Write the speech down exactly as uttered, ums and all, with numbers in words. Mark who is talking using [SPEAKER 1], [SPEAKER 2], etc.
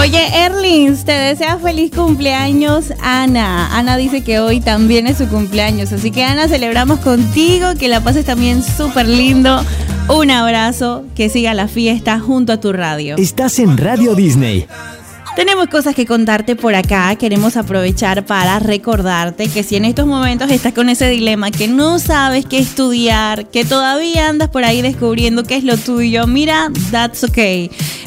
[SPEAKER 1] Oye, Erlins, te desea feliz cumpleaños Ana. Ana dice que hoy también es su cumpleaños, así que Ana, celebramos contigo, que la pases también súper lindo. Un abrazo, que siga la fiesta junto a tu radio.
[SPEAKER 2] Estás en Radio Disney.
[SPEAKER 1] Tenemos cosas que contarte por acá. Queremos aprovechar para recordarte que si en estos momentos estás con ese dilema, que no sabes qué estudiar, que todavía andas por ahí descubriendo qué es lo tuyo, mira, that's okay.